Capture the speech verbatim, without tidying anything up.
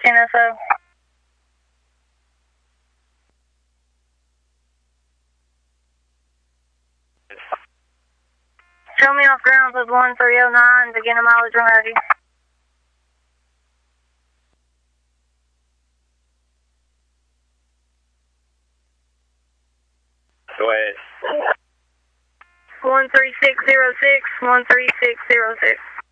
ten S O. Show me off ground with one three oh nine, begin a mileage when ready. Go ahead. one three six zero six, one three six zero six.